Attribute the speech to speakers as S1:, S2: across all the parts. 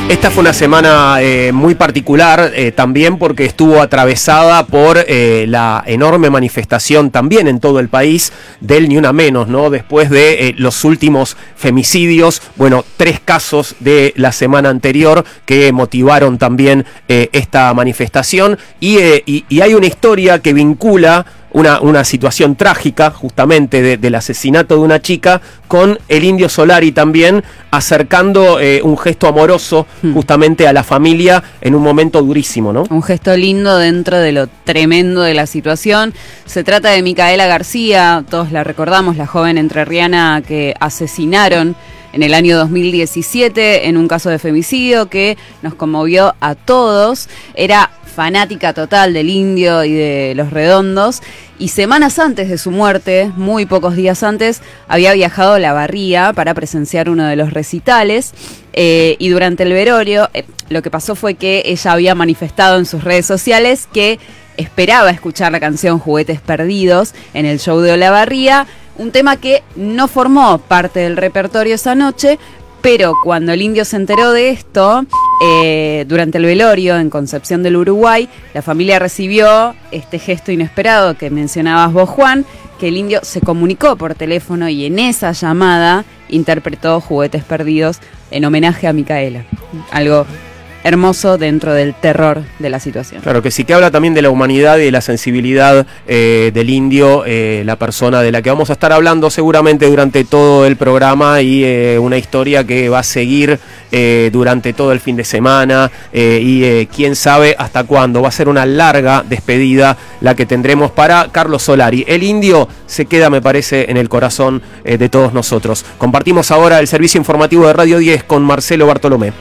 S1: Esta fue una semana muy particular también porque estuvo atravesada por la enorme manifestación también en todo el país del Ni Una Menos, ¿no? Después de los últimos femicidios, bueno, 3 casos de la semana anterior que motivaron también esta manifestación y hay una historia que vincula una situación trágica justamente del asesinato de una chica con el Indio Solari también acercando un gesto amoroso justamente a la familia en un momento durísimo, ¿no?
S2: Un gesto lindo dentro de lo tremendo de la situación. Se trata de Micaela García, todos la recordamos, la joven entrerriana que asesinaron en el año 2017 en un caso de femicidio que nos conmovió a todos. Era fanática total del Indio y de Los Redondos, y semanas antes de su muerte, muy pocos días antes, había viajado a La Barría para presenciar uno de los recitales, y durante el velorio lo que pasó fue que ella había manifestado en sus redes sociales que esperaba escuchar la canción Juguetes Perdidos en el show de Olavarría, un tema que no formó parte del repertorio esa noche, pero cuando el Indio se enteró de esto, durante el velorio en Concepción del Uruguay, la familia recibió este gesto inesperado que mencionabas vos, Juan, que el Indio se comunicó por teléfono y en esa llamada interpretó Juguetes Perdidos en homenaje a Micaela. Algo hermoso dentro del terror de la situación.
S1: Claro que sí, que habla también de la humanidad y de la sensibilidad del Indio, la persona de la que vamos a estar hablando seguramente durante todo el programa y una historia que va a seguir durante todo el fin de semana y quién sabe hasta cuándo. Va a ser una larga despedida la que tendremos para Carlos Solari. El Indio se queda, me parece, en el corazón de todos nosotros. Compartimos ahora el servicio informativo de Radio 10 con Marcelo Bartolomé.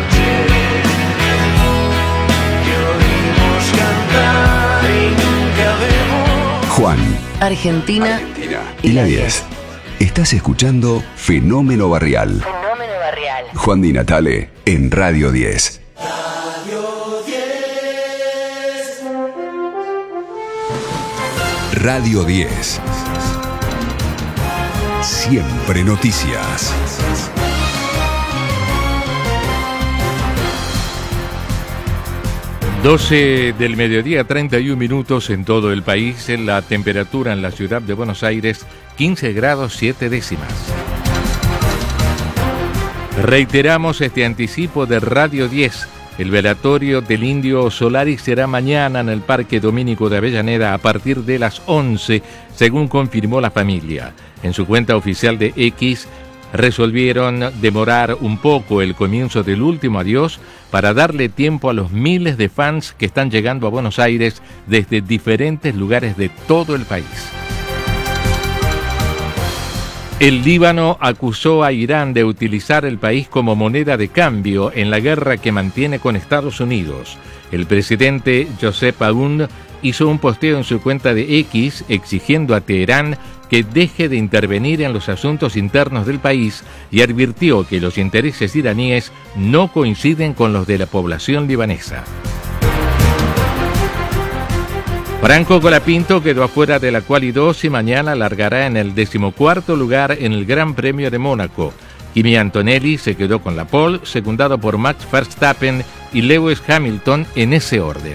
S3: Juan,
S4: Argentina
S3: y la 10. Estás escuchando Fenómeno Barrial.
S4: Fenómeno Barrial.
S3: Juan Di Natale en Radio 10. Radio 10. Siempre noticias.
S5: ...12 del mediodía, 31 minutos en todo el país. La temperatura en la ciudad de Buenos Aires, 15 grados 7 décimas. Reiteramos este anticipo de Radio 10. El velatorio del Indio Solari será mañana en el Parque Domínico de Avellaneda a partir de las 11, según confirmó la familia. En su cuenta oficial de X, resolvieron demorar un poco el comienzo del último adiós para darle tiempo a los miles de fans que están llegando a Buenos Aires desde diferentes lugares de todo el país. El Líbano acusó a Irán de utilizar el país como moneda de cambio en la guerra que mantiene con Estados Unidos. El presidente Joseph Aoun hizo un posteo en su cuenta de X exigiendo a Teherán que deje de intervenir en los asuntos internos del país y advirtió que los intereses iraníes no coinciden con los de la población libanesa. Franco Colapinto quedó afuera de la Quali 2 y mañana largará en el 14º lugar en el Gran Premio de Mónaco. Kimi Antonelli se quedó con la pole, secundado por Max Verstappen y Lewis Hamilton en ese orden.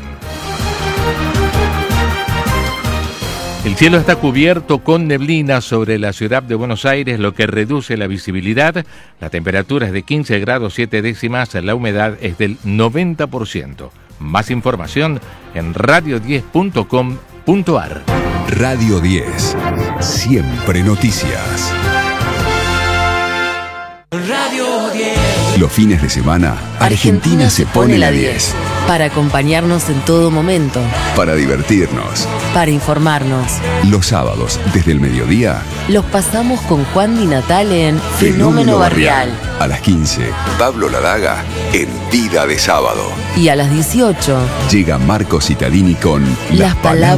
S5: El cielo está cubierto con neblina sobre la ciudad de Buenos Aires, lo que reduce la visibilidad. La temperatura es de 15 grados 7 décimas, la humedad es del 90%. Más información en radio10.com.ar.
S3: Radio 10. Siempre noticias.
S4: Radio 10.
S3: Los fines de semana, Argentina se pone la 10.
S4: Para acompañarnos en todo momento.
S3: Para divertirnos.
S4: Para informarnos.
S3: Los sábados, desde el mediodía,
S4: Los pasamos con Juan Di Natale en Fenómeno Barrial.
S3: A las 15, Pablo Ladaga en Vida de Sábado.
S4: Y a las 18,
S3: Llega Marco Cittadini con
S4: Las palabras